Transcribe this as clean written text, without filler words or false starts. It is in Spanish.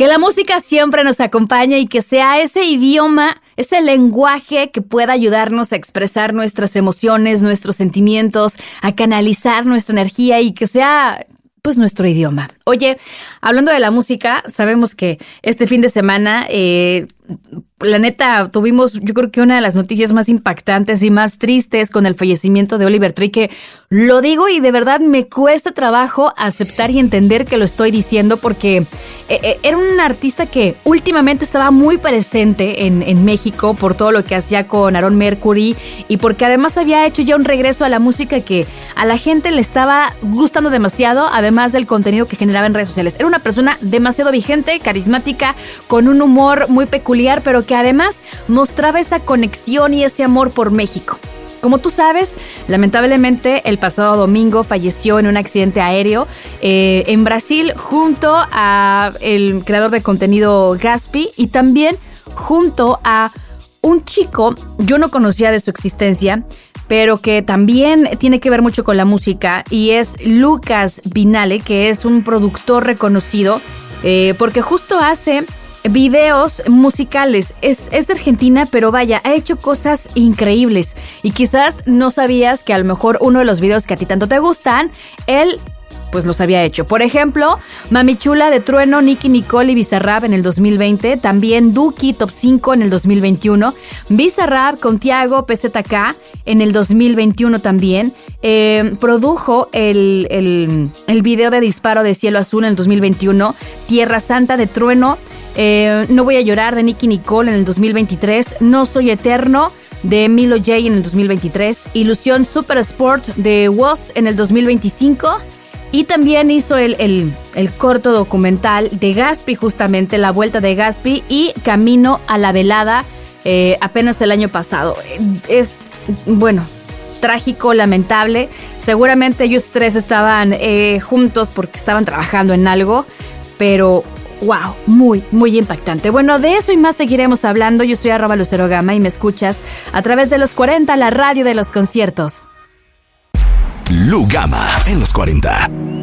Que la música siempre nos acompañe y que sea ese idioma, ese lenguaje que pueda ayudarnos a expresar nuestras emociones, nuestros sentimientos, a canalizar nuestra energía y que sea pues nuestro idioma. Oye, hablando de la música, sabemos que este fin de semana, la neta, tuvimos yo creo que una de las noticias más impactantes y más tristes con el fallecimiento de Oliver Tree, que lo digo y de verdad me cuesta trabajo aceptar y entender que lo estoy diciendo porque era un artista que últimamente estaba muy presente en México por todo lo que hacía con Aaron Mercury y porque además había hecho ya un regreso a la música que a la gente le estaba gustando demasiado, además del contenido que generaba en redes sociales. Era una persona demasiado vigente, carismática, con un humor muy peculiar, pero que además mostraba esa conexión y ese amor por México. Como tú sabes, lamentablemente el pasado domingo falleció en un accidente aéreo en Brasil junto a el creador de contenido Gaspi y también junto a un chico, yo no conocía de su existencia, pero que también tiene que ver mucho con la música y es Lucas Vinale, que es un productor reconocido porque justo hace videos musicales. Es de Argentina, pero vaya, ha hecho cosas increíbles. Y quizás no sabías que a lo mejor uno de los videos que a ti tanto te gustan, él pues los había hecho. Por ejemplo, Mami Chula de Trueno, Nicki Nicole y Bizarrap en el 2020. También Duki Top 5 en el 2021. Bizarrap con Tiago PZK en el 2021 también. Produjo el video de Disparo de Cielo Azul en el 2021. Tierra Santa de Trueno. No voy a llorar de Nicki Nicole en el 2023. No soy eterno de Milo J en el 2023. Ilusión Super Sport de Woz en el 2025. Y también hizo el corto documental de Gaspi, justamente La Vuelta de Gaspi y Camino a la Velada apenas el año pasado. Es, bueno, trágico, lamentable. Seguramente ellos tres estaban juntos porque estaban trabajando en algo, pero wow, muy, muy impactante. Bueno, de eso y más seguiremos hablando. Yo soy @LuceroGama y me escuchas a través de los 40, la radio de los conciertos. Lu Gama en los 40.